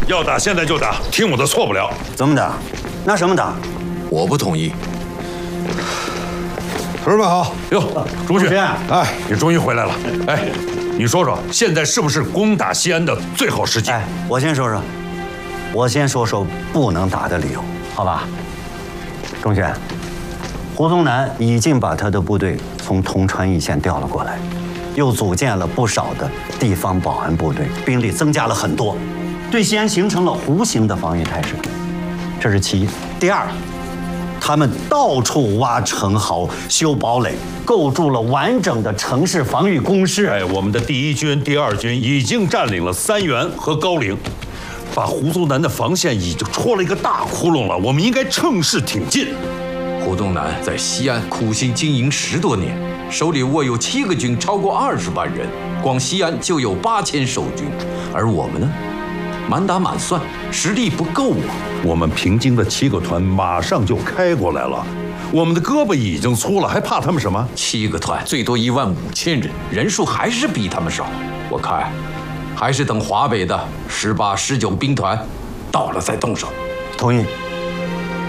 要打现在就打，听我的，错不了。 怎么打？拿什么打？ 我不同意。 同志们好。 哟，朱旭， 哎， 你终于回来了。哎，你说说，现在是不是攻打西安的最好时机？ 哎，我先说说不能打的理由，好吧？钟轩，胡宗南已经把他的部队从铜川一线调了过来，又组建了不少的地方保安部队，兵力增加了很多，对西安形成了弧形的防御态势。这是其一。第二，他们到处挖城壕、修堡垒，构筑了完整的城市防御工事。 哎，我们的第1军、第2军已经占领了三原和高陵，把胡宗南的防线已经戳了一个大窟窿了。我们应该趁势挺进。 胡宗南在西安苦心经营10多年，手里握有7个军，超过20万人，光西安就有8000守军，而我们呢，满打满算实力不够啊。 我们平津的7个团马上就开过来了，我们的胳膊已经粗了，还怕他们什么 ？7个团最多15000人，人数还是比他们少。我看，还是等华北的18、19兵团到了再动手。 同意。